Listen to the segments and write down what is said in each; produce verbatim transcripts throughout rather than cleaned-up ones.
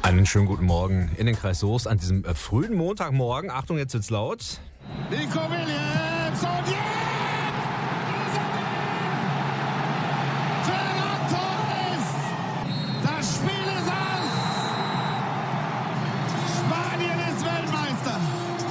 Einen schönen guten Morgen in den Kreis Soest an diesem äh, frühen Montagmorgen. Achtung, jetzt wird's laut. Nico Williams und jetzt ist er drin! Ferran Torres! Das Spiel ist aus! Spanien ist Weltmeister!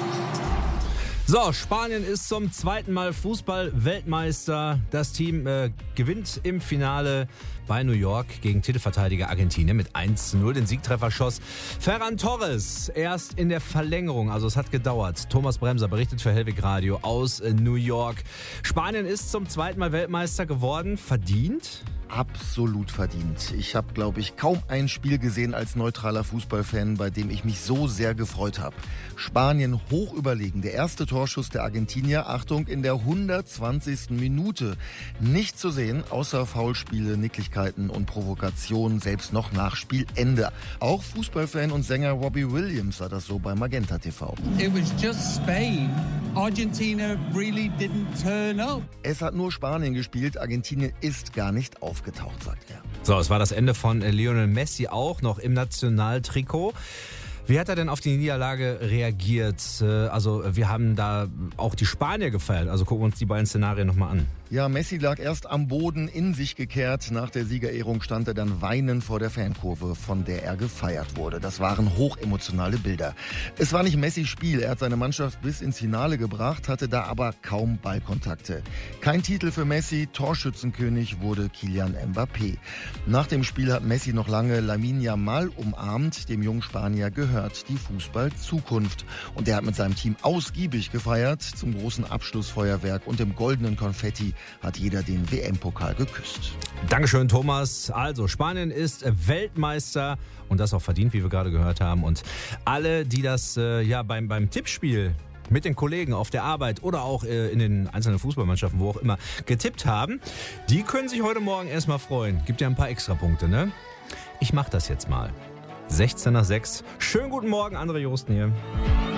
So, Spanien ist zum zweiten Mal Fußball-Weltmeister. Das Team äh, gewinnt im Finale bei New York gegen Titelverteidiger Argentinien mit eins zu null. Den Siegtreffer schoss Ferran Torres erst in der Verlängerung. Also es hat gedauert. Thomas Bremser berichtet für Hellwig Radio aus äh, New York. Spanien ist zum zweiten Mal Weltmeister geworden. Verdient? Absolut verdient. Ich habe, glaube ich, kaum ein Spiel gesehen als neutraler Fußballfan, bei dem ich mich so sehr gefreut habe. Spanien hoch überlegen. Der erste Torschuss der Argentinier, Achtung, in der hundertzwanzigsten Minute. Nicht zu sehen, außer Foulspiele, Nicklichkeiten und Provokationen, selbst noch nach Spielende. Auch Fußballfan und Sänger Robbie Williams sah das so bei Magenta T V. It was just Spain. Argentina really didn't turn up. Es hat nur Spanien gespielt, Argentinien ist gar nicht aufgetaucht, sagt er. So, es war das Ende von Lionel Messi auch noch im Nationaltrikot. Wie hat er denn auf die Niederlage reagiert? Also wir haben da auch die Spanier gefeiert. Also gucken wir uns die beiden Szenarien nochmal an. Ja, Messi lag erst am Boden, in sich gekehrt. Nach der Siegerehrung stand er dann weinend vor der Fankurve, von der er gefeiert wurde. Das waren hochemotionale Bilder. Es war nicht Messis Spiel. Er hat seine Mannschaft bis ins Finale gebracht, hatte da aber kaum Ballkontakte. Kein Titel für Messi. Torschützenkönig wurde Kylian Mbappé. Nach dem Spiel hat Messi noch lange Lamine Yamal umarmt. Dem jungen Spanier gehört die Fußball-Zukunft. Und er hat mit seinem Team ausgiebig gefeiert. Zum großen Abschlussfeuerwerk und dem goldenen Konfetti hat jeder den W M-Pokal geküsst. Dankeschön, Thomas. Also, Spanien ist Weltmeister und das auch verdient, wie wir gerade gehört haben. Und alle, die das äh, ja beim, beim Tippspiel mit den Kollegen auf der Arbeit oder auch äh, in den einzelnen Fußballmannschaften, wo auch immer, getippt haben, die können sich heute Morgen erstmal freuen. Gibt ja ein paar Extrapunkte, ne? Ich mach das jetzt mal. sechzehn nach sechs. Schönen guten Morgen, André Josten hier.